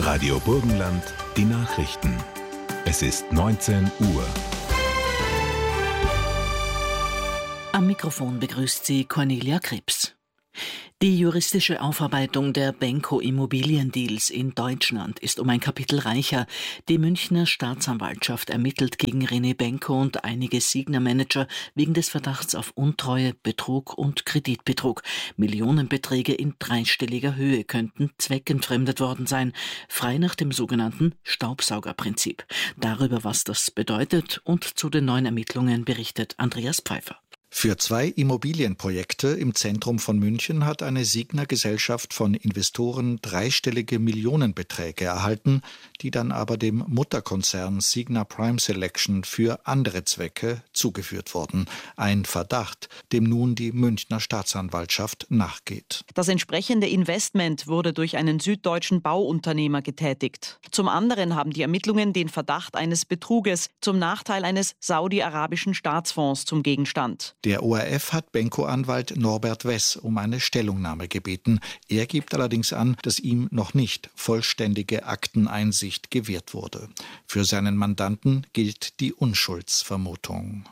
Radio Burgenland, die Nachrichten. Es ist 19 Uhr. Am Mikrofon begrüßt sie Cornelia Krebs. Die juristische Aufarbeitung der Benko-Immobiliendeals in Deutschland ist um ein Kapitel reicher. Die Münchner Staatsanwaltschaft ermittelt gegen René Benko und einige Signa-Manager wegen des Verdachts auf Untreue, Betrug und Kreditbetrug. Millionenbeträge in dreistelliger Höhe könnten zweckentfremdet worden sein, frei nach dem sogenannten Staubsaugerprinzip. Darüber, was das bedeutet und zu den neuen Ermittlungen berichtet Andreas Pfeiffer. Für 2 Immobilienprojekte im Zentrum von München hat eine Signa-Gesellschaft von Investoren dreistellige Millionenbeträge erhalten, die dann aber dem Mutterkonzern Signa Prime Selection für andere Zwecke zugeführt wurden. Ein Verdacht, dem nun die Münchner Staatsanwaltschaft nachgeht. Das entsprechende Investment wurde durch einen süddeutschen Bauunternehmer getätigt. Zum anderen haben die Ermittlungen den Verdacht eines Betruges zum Nachteil eines saudi-arabischen Staatsfonds zum Gegenstand. Der ORF hat Benko-Anwalt Norbert Wess um eine Stellungnahme gebeten. Er gibt allerdings an, dass ihm noch nicht vollständige Akteneinsicht gewährt wurde. Für seinen Mandanten gilt die Unschuldsvermutung.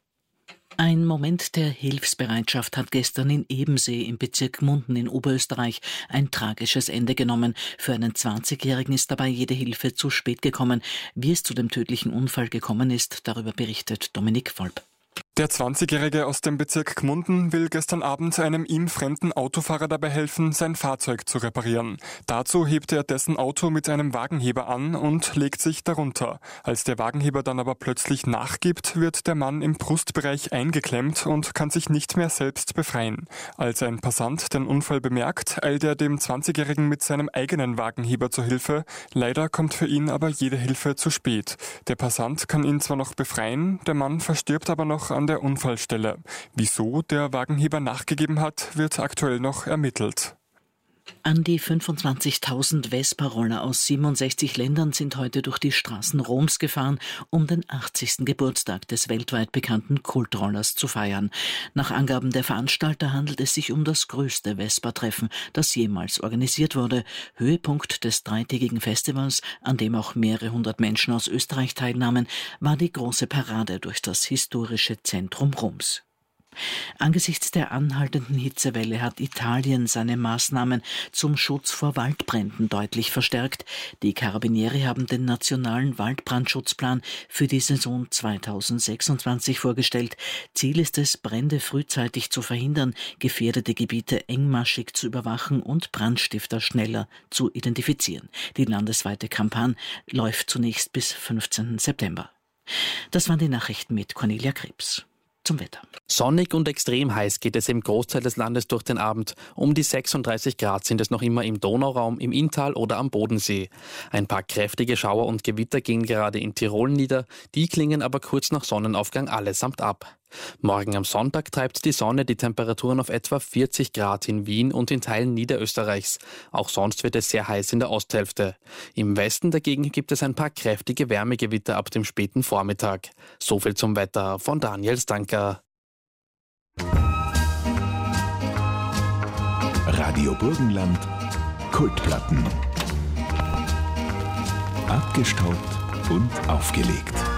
Ein Moment der Hilfsbereitschaft hat gestern in Ebensee im Bezirk Gmunden in Oberösterreich ein tragisches Ende genommen. Für einen 20-Jährigen ist dabei jede Hilfe zu spät gekommen. Wie es zu dem tödlichen Unfall gekommen ist, darüber berichtet Dominik Volp. Der 20-Jährige aus dem Bezirk Gmunden will gestern Abend einem ihm fremden Autofahrer dabei helfen, sein Fahrzeug zu reparieren. Dazu hebt er dessen Auto mit einem Wagenheber an und legt sich darunter. Als der Wagenheber dann aber plötzlich nachgibt, wird der Mann im Brustbereich eingeklemmt und kann sich nicht mehr selbst befreien. Als ein Passant den Unfall bemerkt, eilt er dem 20-Jährigen mit seinem eigenen Wagenheber zur Hilfe. Leider kommt für ihn aber jede Hilfe zu spät. Der Passant kann ihn zwar noch befreien, der Mann verstirbt aber noch an der Unfallstelle. Wieso der Wagenheber nachgegeben hat, wird aktuell noch ermittelt. An die 25.000 Vespa-Roller aus 67 Ländern sind heute durch die Straßen Roms gefahren, um den 80. Geburtstag des weltweit bekannten Kultrollers zu feiern. Nach Angaben der Veranstalter handelt es sich um das größte Vespa-Treffen, das jemals organisiert wurde. Höhepunkt des dreitägigen Festivals, an dem auch mehrere hundert Menschen aus Österreich teilnahmen, war die große Parade durch das historische Zentrum Roms. Angesichts der anhaltenden Hitzewelle hat Italien seine Maßnahmen zum Schutz vor Waldbränden deutlich verstärkt. Die Carabinieri haben den nationalen Waldbrandschutzplan für die Saison 2026 vorgestellt. Ziel ist es, Brände frühzeitig zu verhindern, gefährdete Gebiete engmaschig zu überwachen und Brandstifter schneller zu identifizieren. Die landesweite Kampagne läuft zunächst bis 15. September. Das waren die Nachrichten mit Cornelia Krebs. Zum Wetter. Sonnig und extrem heiß geht es im Großteil des Landes durch den Abend. Um die 36 Grad sind es noch immer im Donauraum, im Inntal oder am Bodensee. Ein paar kräftige Schauer und Gewitter gehen gerade in Tirol nieder. Die klingen aber kurz nach Sonnenaufgang allesamt ab. Morgen am Sonntag treibt die Sonne die Temperaturen auf etwa 40 Grad in Wien und in Teilen Niederösterreichs. Auch sonst wird es sehr heiß in der Osthälfte. Im Westen dagegen gibt es ein paar kräftige Wärmegewitter ab dem späten Vormittag. So viel zum Wetter von Daniel Stanker. Radio Burgenland, Kultplatten. Abgestaubt und aufgelegt.